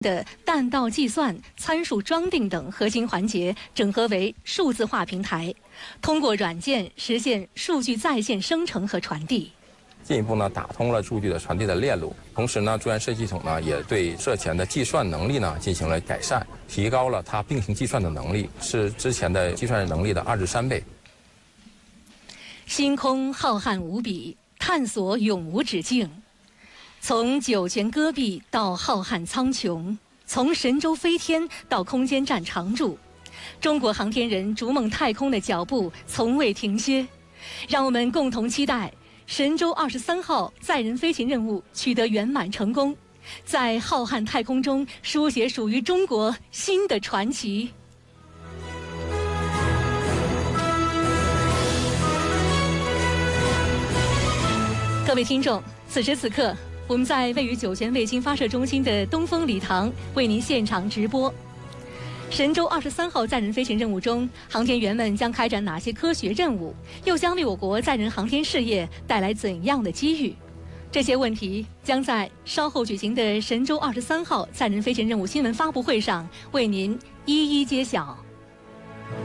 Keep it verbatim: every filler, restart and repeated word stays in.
的弹道计算、参数装订等核心环节整合为数字化平台，通过软件实现数据在线生成和传递。 进一步呢，打通了数据的传递的链路，同时呢，专业设计系统呢也对涉前的计算能力呢进行了改善，提高了它并行计算的能力，是之前的计算能力的二至三倍。 星空浩瀚无比，探索永无止境。从九泉戈壁到浩瀚苍穹，从神舟飞天到空间站常驻，中国航天人逐梦太空的脚步从未停歇。让我们共同期待 神舟二十三号载人飞行任务取得圆满成功，在浩瀚太空中书写属于中国新的传奇。各位听众，此时此刻，我们在位于酒泉卫星发射中心的东风礼堂为您现场直播。 神舟二十三号载人飞行任务中，航天员们将开展哪些科学任务？又将为我国载人航天事业带来怎样的机遇？这些问题将在稍后举行的神舟二十三号载人飞行任务新闻发布会上为您一一揭晓。